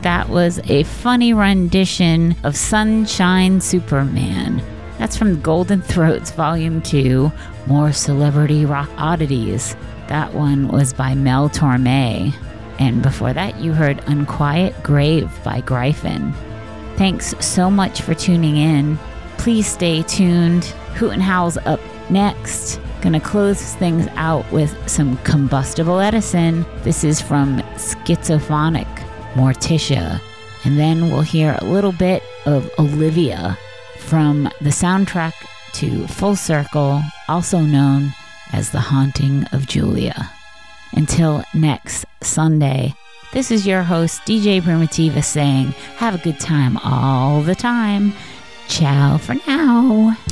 that was a funny rendition of Sunshine Superman. That's from Golden Throats Volume 2, More Celebrity Rock Oddities. That one was by Mel Torme. And before that, you heard Unquiet Grave by Gryphon. Thanks so much for tuning in. Please stay tuned. Hoot and Howl's up next. Gonna close things out with some Combustible Edison. This is from Schizophonic, Morticia. And then we'll hear a little bit of Olivia from the soundtrack to Full Circle, also known as The Haunting of Julia. Until next Sunday, this is your host, DJ Primitiva, saying have a good time all the time. Ciao for now.